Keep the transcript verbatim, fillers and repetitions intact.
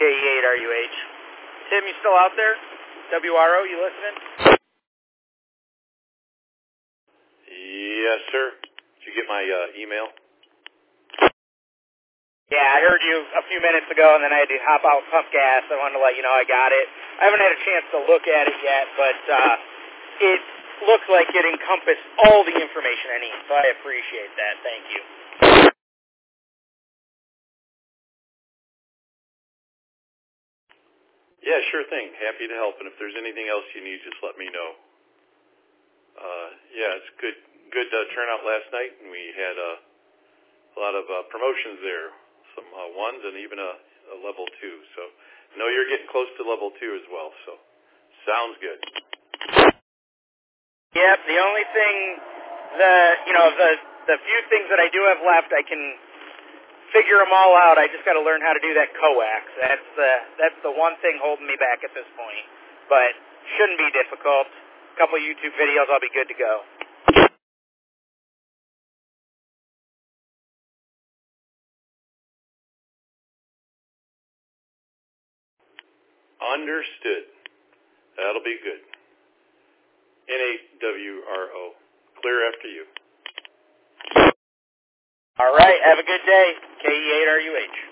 K E eight R U H. Tim, you still out there? W R O, you listening? Yes, sir. Did you get my uh, email? Yeah, I heard you a few minutes ago, and then I had to hop out and pump gas. I wanted to let you know I got it. I haven't had a chance to look at it yet, but uh, it looks like it encompassed all the information I need, so I appreciate that. Thank you. Yeah, sure thing. Happy to help, and if there's anything else you need, just let me know. Uh, yeah, it's good good uh, turnout last night, and we had uh, a lot of uh, promotions there, some uh, ones and even a, a level two. So I know you're getting close to level two as well, so sounds good. Yep, the only thing, the you know, the the few things that I do have left, I can figure them all out. I just got to learn how to do that coax. That's the that's the one thing holding me back at this point, but shouldn't be difficult. A couple YouTube videos, I'll be good to go. Understood. That'll be good. N A W R O. Clear after you. All right, have a good day. K E eight R U H.